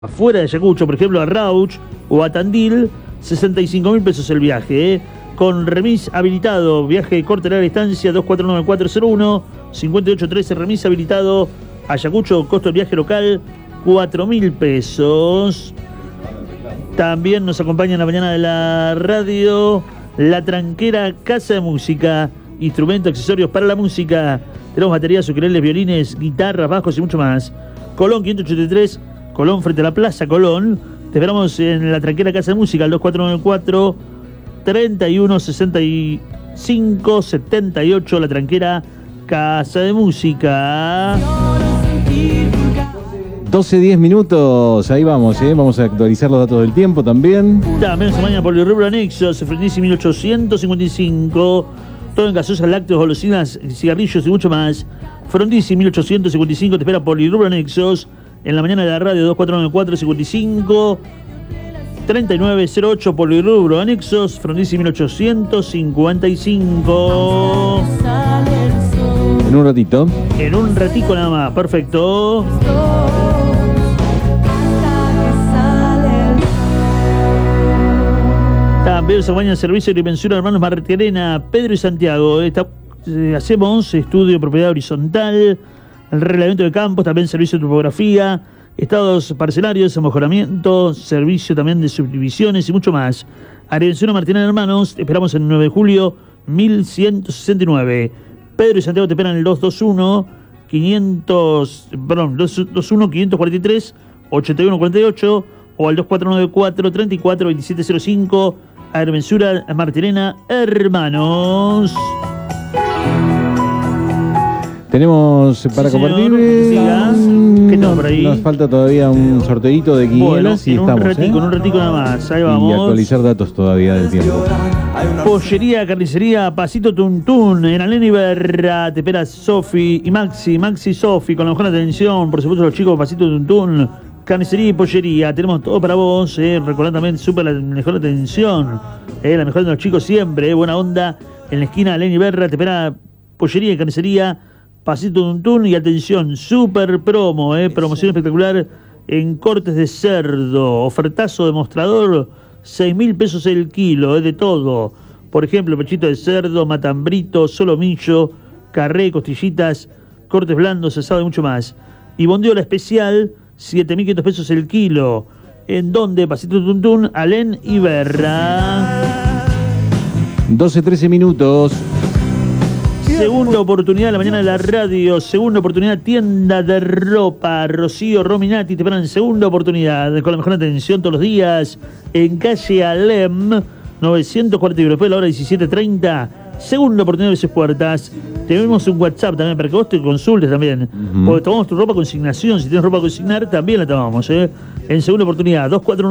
Fuera de Ayacucho, por ejemplo, a Rauch o a Tandil, 65.000 pesos el viaje, con remis habilitado, viaje corta larga distancia, 249401, 5813, remis habilitado, Ayacucho, costo del viaje local, 4.000 pesos. También nos acompaña en la mañana de la radio, La Tranquera Casa de Música, instrumentos, accesorios para la música, tenemos baterías, ukeleles, violines, guitarras, bajos y mucho más. Colón 583, Colón frente a la Plaza Colón. Te esperamos en La Tranquera Casa de Música, al 2494 31 65 78. La Tranquera Casa de Música. 12:10 minutos, ahí vamos, vamos a actualizar los datos del tiempo también. También se mañana por el rubro anexos, Frenisi 1855. Todo en gaseosas, lácteos, golosinas, cigarrillos y mucho más. Frondizi 1855 te espera Polirrubro Anexos en la mañana de la radio, 2494 55 3908. Polirrubro Anexos, Frondizi 1855. En un ratito. En un ratico nada más, perfecto. También se baña el servicio de agrimensura hermanos Martirena, Pedro y Santiago. Hacemos estudio de propiedad horizontal, el reglamento de campos, también servicio de topografía, estados parcelarios, mejoramiento, servicio también de subdivisiones y mucho más. Agrimensura Martirena Hermanos, te esperamos en 9 de julio 1169. Pedro y Santiago te esperan el 221 543 8148 o al 2494 34 2705. Agrimensura Martirena Hermanos. Tenemos para compartir. ¿Qué tenemos por ahí? Nos falta todavía un sorteito de quinielas y estamos. En un ratico nada más. Ahí vamos. Y actualizar datos todavía del tiempo. Pollería, carnicería, Pasito Tuntún. En Alén y Berra te espera Sofi y Maxi y Sofi con la mejor atención. Por supuesto, los chicos Pasito Tuntún. Carnicería y pollería, tenemos todo para vos, recordad también súper la mejor atención, la mejor de los chicos siempre, buena onda, en la esquina de Alén y Berra, te espera pollería y carnicería, Pasito Tuntún y atención, súper promo, promoción espectacular en cortes de cerdo, ofertazo de mostrador, 6.000 pesos el kilo, de todo, por ejemplo, pechito de cerdo, matambrito, solomillo, carré, costillitas, cortes blandos, asado y mucho más, y bondiola especial, 7.500 pesos el kilo. ¿En dónde? Pasito Tuntún, Alén y Berra. 12:13 minutos. Segunda oportunidad de la mañana de la radio. Segunda oportunidad, tienda de ropa. Rocío Rominati te esperan segunda oportunidad. Con la mejor atención todos los días. En calle Alem, 940 después de la hora 17:30. Segunda oportunidad de sus puertas. Tenemos un WhatsApp también para que vos te consultes también. Porque tomamos tu ropa consignación. Si tienes ropa a consignar, también la tomamos. En segunda oportunidad,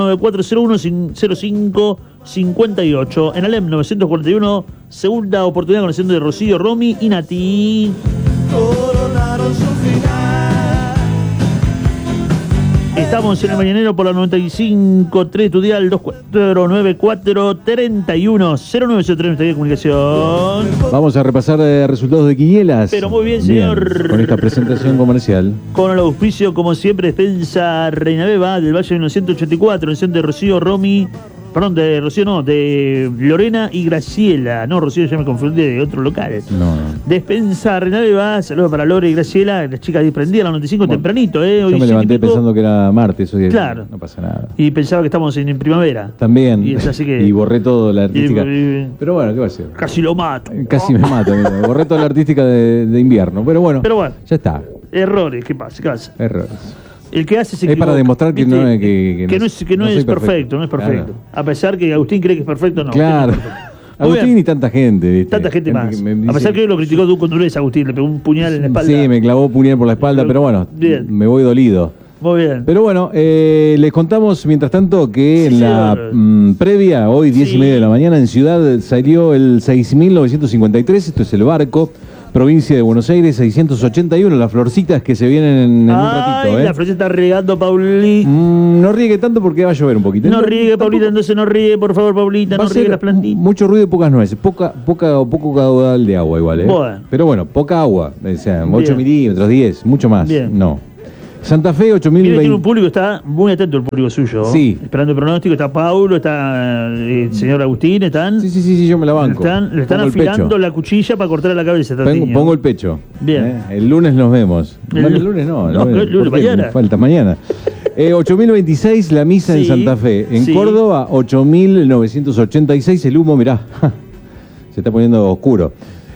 2494010558. En Alem 941, segunda oportunidad con el centro de Rocío, Romy y Nati. Coronaron su final. Estamos en el mañanero por la 95.3 Estudial 2494 31 0903 de comunicación. Vamos a repasar resultados de quinielas. Pero muy bien, señor. Bien, con esta presentación comercial. Con el auspicio, como siempre, Despensa Reina Beba del Valle 1984, en el centro de Rocío, Romy. Perdón, de Rocío no, de Lorena y Graciela. No, Rocío ya me confundí de otro local. No. Despensa Reina Beba, saludos para Lore y Graciela. Las chicas desprendían a las 95 tempranito, Hoy yo me levanté pensando que era martes hoy. Claro. No pasa nada. Y pensaba que estamos en primavera. También. Y, así que, y borré todo la artística. Pero bueno, ¿qué va a hacer? Casi lo mato. Casi me mato. Borré toda la artística de invierno. Pero bueno, ya está. Errores, ¿qué pasa? Errores. El que hace es para demostrar que no es perfecto, no es perfecto. Claro. A pesar que Agustín cree que es perfecto, no. Claro. Agustín y tanta gente, ¿viste? Tanta gente más. A pesar que hoy lo criticó con dureza Agustín, le pegó un puñal en la espalda. Sí, me clavó puñal por la espalda, pero bueno, me voy dolido. Muy bien. Pero bueno, les contamos mientras tanto que en la previa, hoy 10:30 de la mañana, en Ciudad salió el 6953, esto es el barco. Provincia de Buenos Aires, 681, las florcitas que se vienen en un ratito. La florcita está regando, Pauli. No riegue tanto porque va a llover un poquito. No riegue, Paulita, entonces no riegue, por favor, Paulita, no riegue las plantitas. Mucho ruido y pocas nueces, poco caudal de agua igual, Bueno. Pero bueno, poca agua, o sea, 8 milímetros, 10, mucho más. Bien. No. Santa Fe, Tiene 8020. un público, está muy atento el público suyo. Sí. Esperando el pronóstico, está Paulo, está el señor Agustín, están. Sí, yo me la banco. Le están Pongo el afilando pecho. la cuchilla para cortar la cabeza. Tatiño. Pongo el pecho. Bien. El lunes nos vemos. Bueno, el lunes no. No, el lunes, ¿por qué? mañana. Falta mañana. 8026 la misa en Sí, Santa Fe. En sí. Córdoba, 8986 el humo, mirá. Se está poniendo oscuro.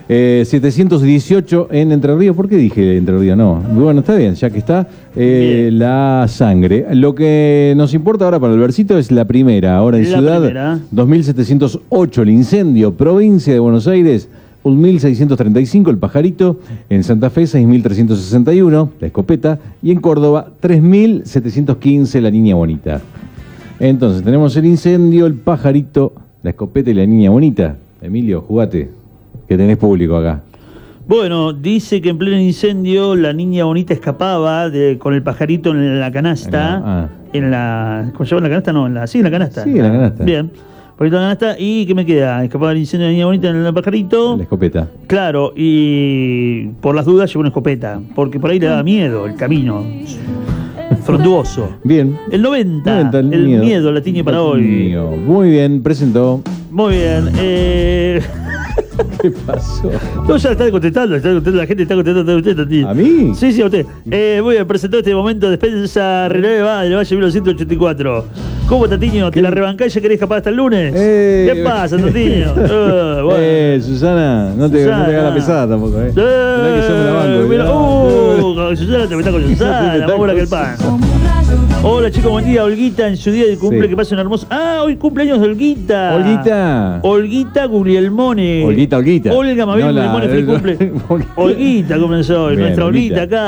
718 en Entre Ríos. ¿Por qué dije Entre Ríos? No. Bueno, está bien, ya que está. La sangre. Lo que nos importa ahora para el versito es la primera. Ahora en La Ciudad, primera. 2708 el incendio. Provincia de Buenos Aires, 1635 el pajarito. En Santa Fe, 6361 la escopeta. Y en Córdoba, 3715 la niña bonita. Entonces tenemos el incendio, el pajarito, la escopeta y la niña bonita. Emilio, jugate, que tenés público acá. Bueno, dice que en pleno incendio la niña bonita escapaba con el pajarito en la canasta. ¿Cómo se llama la canasta? No, en la canasta. Sí, en la canasta. Bien. Pajarito en la canasta. ¿Y qué me queda? Escapaba el incendio de la niña bonita en el pajarito. La escopeta. Claro, y por las dudas llevó una escopeta, porque por ahí le daba miedo el camino. Fronduoso. Bien. El 90, el miedo la tiñe para hoy. Muy bien, presentó. Muy bien. ¿Qué pasó? No, ya está contestando, la gente está contestando a usted, Tati. ¿A mí? Sí, a usted. Voy a presentar este momento Despensa Renueva del Valle 1984. ¿Cómo, Tatiño? ¿Te la rebancás y ya querés escapar hasta el lunes? ¿Qué pasa, Tatiño? Bueno. Susana, no te hagas la pesada tampoco, Mirá que yo me la banco, Susana te metás con Susana, más buena que el pan. Hola chicos, buen día. Olguita en su día de cumple, que pase un hermoso. Hoy cumpleaños de Olguita. Olguita Guglielmone. Olguita. Olga Mabel Guglielmone, feliz cumple. Olguita comenzó hoy, nuestra Olguita acá.